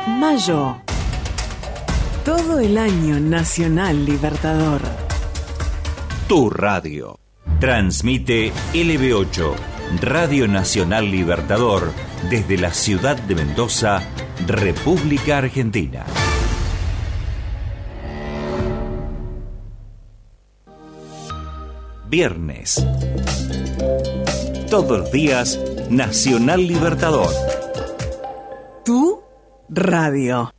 Mayo. Todo el año Nacional Libertador. Tu radio. Transmite LB8, Radio Nacional Libertador, desde la ciudad de Mendoza, República Argentina. Viernes. Todos los días, Nacional Libertador. Tu radio.